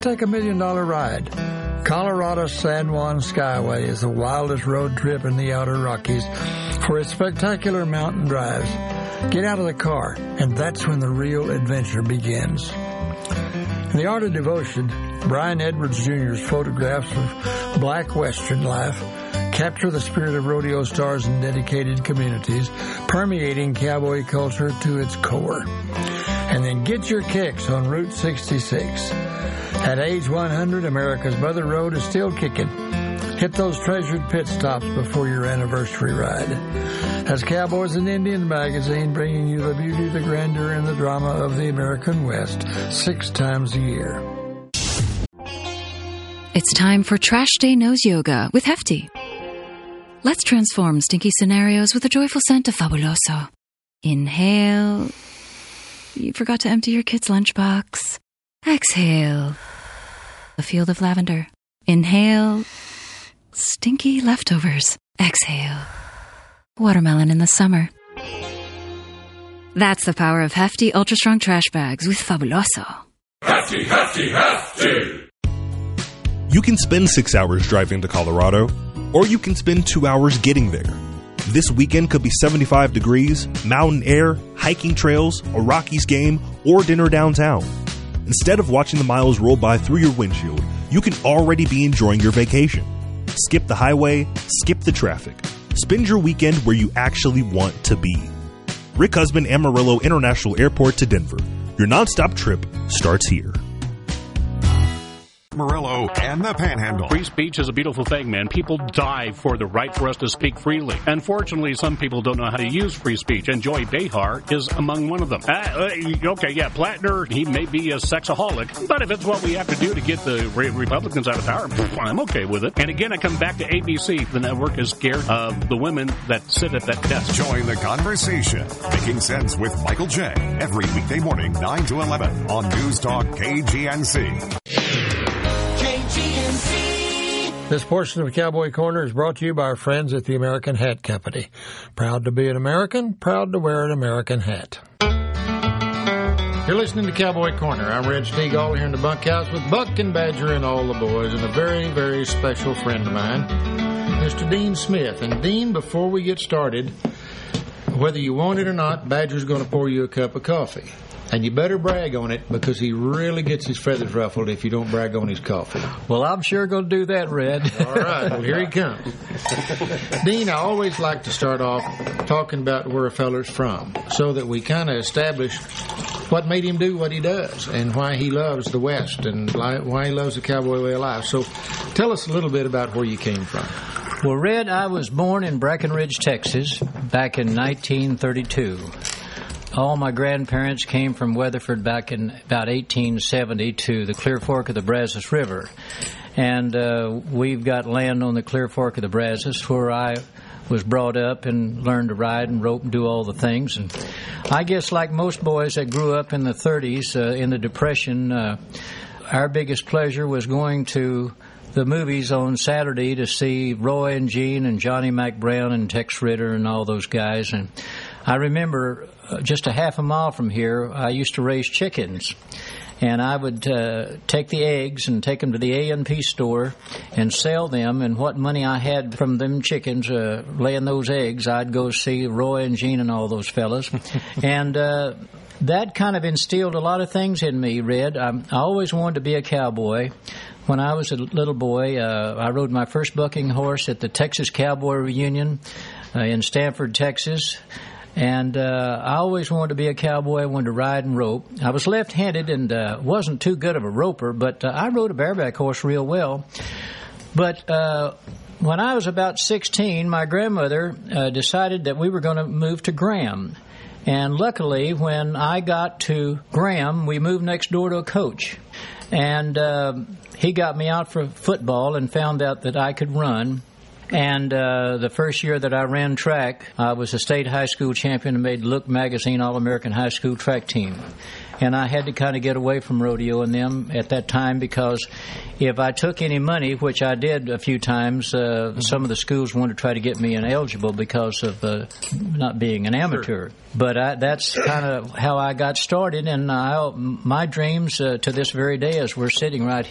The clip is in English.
take a $1 million ride. Colorado San Juan Skyway is the wildest road trip in the outer Rockies for its spectacular mountain drives. Get out of the car, and that's when the real adventure begins. In The Art of Devotion, Brian Edwards Jr.'s photographs of black Western life capture the spirit of rodeo stars and dedicated communities, permeating cowboy culture to its core. And then get your kicks on Route 66. At age 100, America's Mother Road is still kicking. Hit those treasured pit stops before your anniversary ride. That's Cowboys and Indians magazine, bringing you the beauty, the grandeur, and the drama of the American West 6 times a year. It's time for Trash Day Nose Yoga with Hefty. Let's transform stinky scenarios with the joyful scent of Fabuloso. Inhale. You forgot to empty your kid's lunchbox. Exhale. A field of lavender. Inhale. Stinky leftovers. Exhale. Watermelon in the summer. That's the power of Hefty Ultra Strong Trash Bags with Fabuloso. Hefty, Hefty, Hefty! You can spend 6 hours driving to Colorado, or you can spend 2 hours getting there. This weekend could be 75 degrees, mountain air, hiking trails, a Rockies game, or dinner downtown. Instead of watching the miles roll by through your windshield, you can already be enjoying your vacation. Skip the highway, skip the traffic. Spend your weekend where you actually want to be. Rick Husband, Amarillo International Airport to Denver. Your nonstop trip starts here. Amarillo and the Panhandle. Free speech is a beautiful thing, man. People die for the right for us to speak freely. Unfortunately, some people don't know how to use free speech, and Joy Behar is among one of them. Plattner, he may be a sexaholic, but if it's what we have to do to get the Republicans out of power, I'm okay with it. And again, I come back to ABC. The network is scared of the women that sit at that desk. Join the conversation. Making Sense with Michael J. Every weekday morning, 9 to 11 on News Talk KGNC. This portion of Cowboy Corner is brought to you by our friends at the American Hat Company. Proud to be an American, proud to wear an American hat. You're listening to Cowboy Corner. I'm Red Stegall here in the bunkhouse with Buck and Badger and all the boys, and a very, very special friend of mine, Mr. Dean Smith. And Dean, before we get started, whether you want it or not, Badger's going to pour you a cup of coffee. And you better brag on it, because he really gets his feathers ruffled if you don't brag on his coffee. Well, I'm sure going to do that, Red. All right. Well, here he comes. Dean, I always like to start off talking about where a feller's from, so that we kind of establish what made him do what he does and why he loves the West and why he loves the cowboy way of life. So tell us a little bit about where you came from. Well, Red, I was born in Breckenridge, Texas, back in 1932. All my grandparents came from Weatherford back in about 1870 to the Clear Fork of the Brazos River. And we've got land on the Clear Fork of the Brazos where I was brought up and learned to ride and rope and do all the things. And I guess like most boys that grew up in the 30s, in the Depression, our biggest pleasure was going to the movies on Saturday to see Roy and Gene and Johnny McBrown and Tex Ritter and all those guys. And I remember just a half a mile from here, I used to raise chickens. And I would take the eggs and take them to the A&P store and sell them. And what money I had from them chickens laying those eggs, I'd go see Roy and Gene and all those fellas. And that kind of instilled a lot of things in me, Red. I always wanted to be a cowboy. When I was a little boy, I rode my first bucking horse at the Texas Cowboy Reunion in Stanford, Texas. And I always wanted to be a cowboy. I wanted to ride and rope. I was left-handed and wasn't too good of a roper, but I rode a bareback horse real well. But when I was about 16, my grandmother decided that we were going to move to Graham. And luckily, when I got to Graham, we moved next door to a coach. And he got me out for football and found out that I could run. And the first year that I ran track, I was a state high school champion and made Look Magazine All-American High School track team. And I had to kind of get away from rodeo and them at that time, because if I took any money, which I did a few times, some of the schools wanted to try to get me ineligible because of not being an amateur. Sure. But that's kind of how I got started, and my dreams to this very day, as we're sitting right